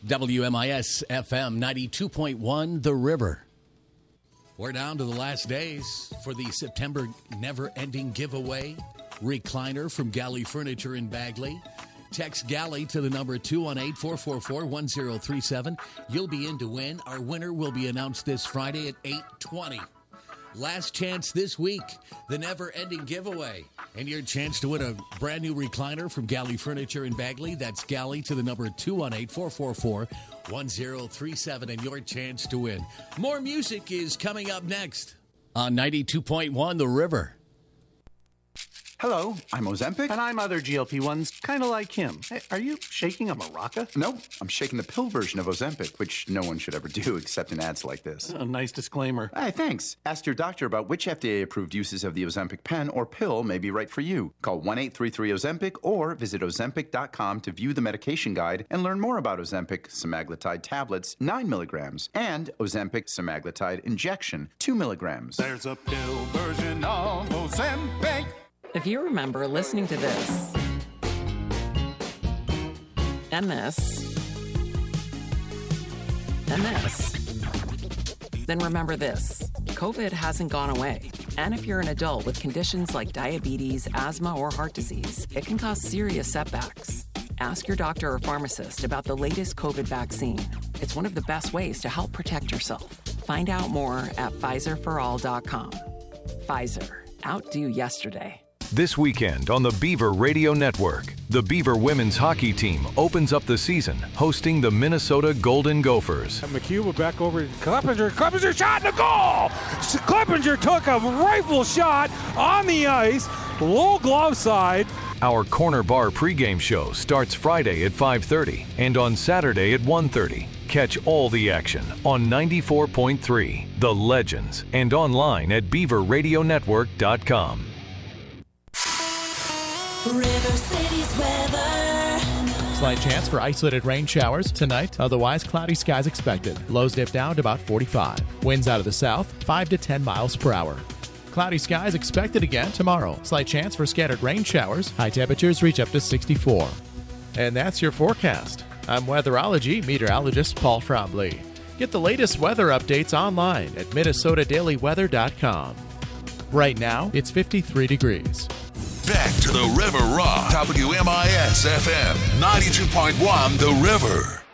WMIS FM 92.1 The River. We're down to the last days for the September never-ending giveaway. Recliner from Galley Furniture in Bagley. Text Galley to the number 218-444-1037. You'll be in to win. Our winner will be announced this Friday at 8:20. Last chance this week, the never-ending giveaway. And your chance to win a brand new recliner from Galley Furniture in Bagley. That's Galley to the number 218-444-1037. And your chance to win. More music is coming up next on 92.1 The River. Hello, I'm Ozempic. And I'm other GLP-1s, kind of like him. Hey, are you shaking a maraca? No, I'm shaking the pill version of Ozempic, which no one should ever do except in ads like this. A nice disclaimer. Hey, thanks. Ask your doctor about which FDA-approved uses of the Ozempic pen or pill may be right for you. Call 1-833-OZEMPIC or visit Ozempic.com to view the medication guide and learn more about Ozempic semaglutide tablets, 9 milligrams, and Ozempic semaglutide injection, 2 milligrams. There's a pill version of Ozempic. If you remember listening to this, and this, and this, then remember this. COVID hasn't gone away. And if you're an adult with conditions like diabetes, asthma, or heart disease, it can cause serious setbacks. Ask your doctor or pharmacist about the latest COVID vaccine. It's one of the best ways to help protect yourself. Find out more at PfizerForAll.com. Pfizer. Outdo yesterday. This weekend on the Beaver Radio Network, the Beaver women's hockey team opens up the season hosting the Minnesota Golden Gophers. McHugh back over to Kleppinger. Kleppinger shot in the goal! Kleppinger took a rifle shot on the ice, low glove side. Our Corner Bar pregame show starts Friday at 5:30 and on Saturday at 1:30. Catch all the action on 94.3, The Legends, and online at BeaverRadioNetwork.com. River City's weather. Slight chance for isolated rain showers tonight. Otherwise, cloudy skies expected. Lows dip down to about 45. Winds out of the south, 5 to 10 miles per hour. Cloudy skies expected again tomorrow. Slight chance for scattered rain showers. High temperatures reach up to 64. And that's your forecast. I'm weatherology meteorologist Paul Frombley. Get the latest weather updates online at MinnesotaDailyWeather.com. Right now, it's 53 degrees. Back to the River Rock. WMIS FM 92.1 The River.